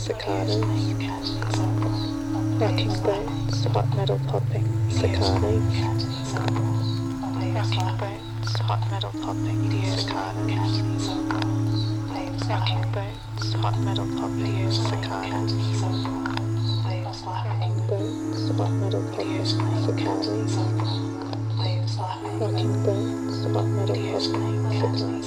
cicadas, rocking boats, hot metal popping, cicadas, rocking boats, hot metal popping, cicadas, rocking boats, hot metal popping, cicadas, rocking boats, hot metal popping, cicadas, rocking boats, hot metal popping, cicadas,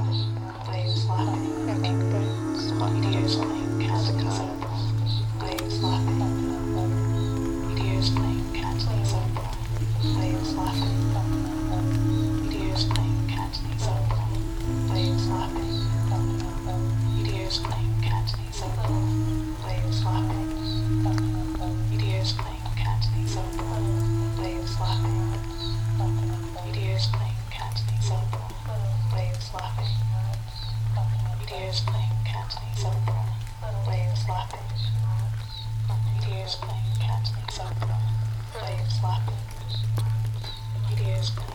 rocking boats, hot metal popping, cicadas. Waves laughing, meteors playing Cantonese opera. Waves laughing, meteors playing Cantonese opera. Waves laughing, meteors playing Cantonese opera. Waves laughing, meteors playing Cantonese opera. Waves laughing, meteors playing Cantonese opera. Waves laughing, meteors playing Cantonese opera. Waves laughing. Meteors playing Cantonese opera. Waves laughing. Meteors playing